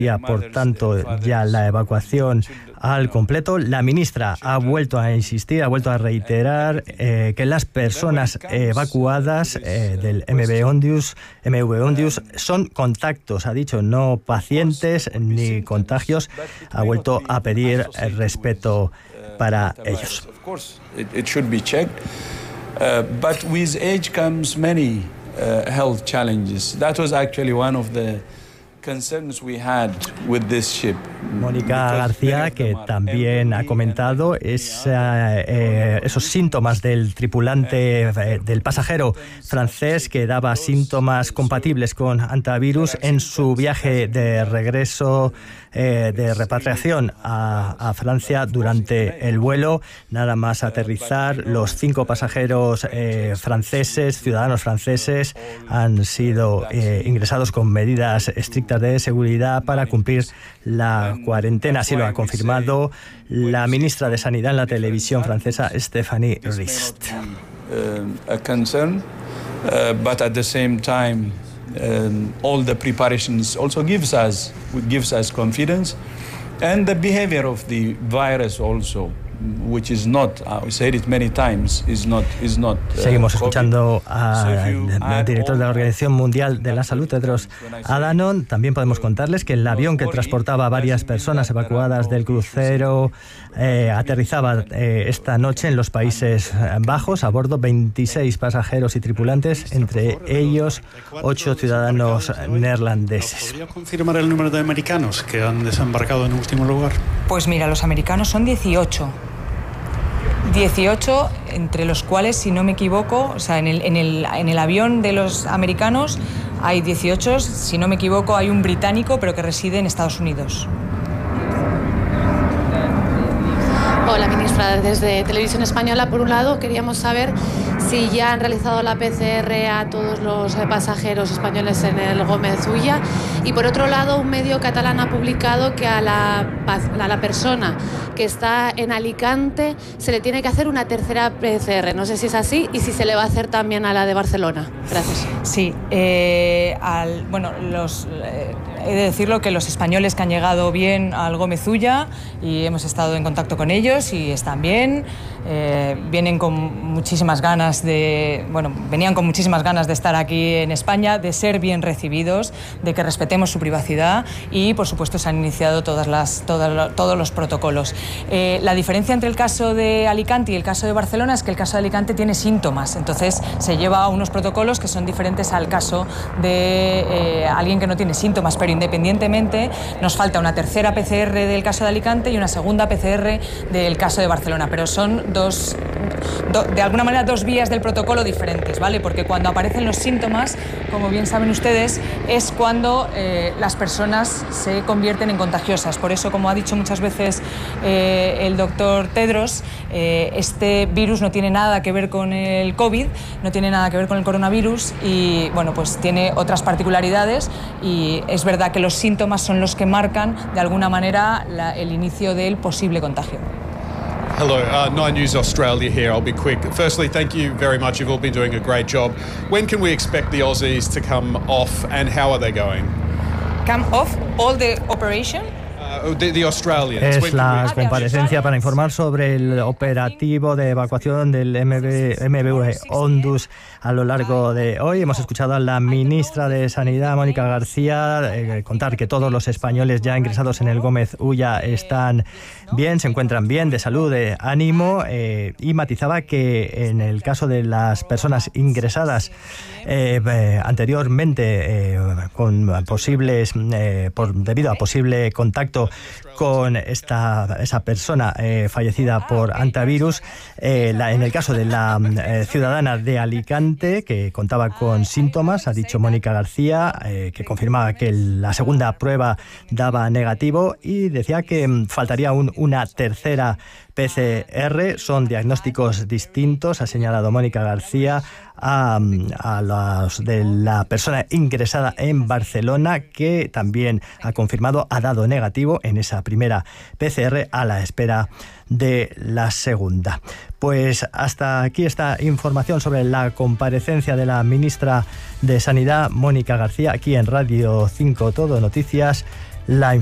por tanto, ya la evacuación al completo. La ministra ha vuelto a insistir, ha vuelto a reiterar que las personas evacuadas del MV Ondius son contactos, ha dicho, no pacientes ni contagios. Ha vuelto a pedir el respeto para ellos. But with age comes many health challenges. That was actually one of the concerns we had with this ship. Mónica García, que también ha comentado esos síntomas del tripulante, del pasajero francés, que daba síntomas compatibles con hantavirus en su viaje de regreso, de repatriación a Francia. Durante el vuelo, nada más aterrizar, los 5 pasajeros franceses, ciudadanos franceses, han sido ingresados con medidas estrictas de seguridad para cumplir la cuarentena. Así lo ha confirmado la ministra de Sanidad en la televisión francesa, Stéphanie Rist. A concern, but at the same time, all the preparations also gives us confidence, and the behavior of the virus also, which is not, I said it many times, is not. Seguimos escuchando al director de la Organización Mundial de la Salud, Tedros Adhanom. También podemos contarles que el avión que transportaba a varias personas evacuadas del crucero aterrizaba esta noche en los Países Bajos. A bordo 26 pasajeros y tripulantes, entre ellos 8 ciudadanos neerlandeses. ¿Podría confirmar el número de americanos que han desembarcado en último lugar? Pues mira, los americanos son 18, entre los cuales, si no me equivoco, o sea, en el avión de los americanos hay 18, si no me equivoco, hay un británico, pero que reside en Estados Unidos. Hola, ministra. Desde Televisión Española, por un lado, queríamos saber si ya han realizado la PCR a todos los pasajeros españoles en el Gómez Ulla, y por otro lado, un medio catalán ha publicado que a la persona que está en Alicante se le tiene que hacer una tercera PCR. No sé si es así y si se le va a hacer también a la de Barcelona. Gracias. Sí, he de decirlo que los españoles que han llegado bien al Gómez Ulla, y hemos estado en contacto con ellos y están bien, venían con muchísimas ganas de estar aquí en España, de ser bien recibidos, de que respetemos su privacidad, y por supuesto se han iniciado todos los protocolos. La diferencia entre el caso de Alicante y el caso de Barcelona es que el caso de Alicante tiene síntomas, entonces se lleva a unos protocolos que son diferentes al caso de alguien que no tiene síntomas, pero independientemente nos falta una tercera PCR del caso de Alicante y una segunda PCR del caso de Barcelona, pero son de alguna manera dos vías del protocolo diferentes, ¿vale? Porque cuando aparecen los síntomas, como bien saben ustedes, es cuando las personas se convierten en contagiosas. Por eso, como ha dicho muchas veces el doctor Tedros, este virus no tiene nada que ver con el COVID, no tiene nada que ver con el coronavirus, y bueno, pues tiene otras particularidades, y es verdad que los síntomas son los que marcan de alguna manera el inicio del posible contagio. Hello, 9 News Australia here. I'll be quick. Firstly, thank you very much. You've all been doing a great job. When can we expect the Aussies to come off, and how are they going? Come off all the operation? The Australians. Es la comparecencia para informar sobre el operativo de evacuación del MV Ondius a lo largo de hoy. Hemos escuchado a la ministra de Sanidad, Mónica García, contar que todos los españoles ya ingresados en el Gómez Ulla están bien, se encuentran bien, de salud, de ánimo, y matizaba que en el caso de las personas ingresadas anteriormente con posibles debido a posible contacto con esa persona fallecida por hantavirus, en el caso de la ciudadana de Alicante, que contaba con síntomas, ha dicho Mónica García, que confirmaba que la segunda prueba daba negativo, y decía que faltaría una tercera PCR. Son diagnósticos distintos, ha señalado Mónica García, a los de la persona ingresada en Barcelona, que también ha confirmado, ha dado negativo en esa primera PCR, a la espera de la segunda. Pues hasta aquí esta información sobre la comparecencia de la ministra de Sanidad, Mónica García, aquí en Radio 5 Todo Noticias. la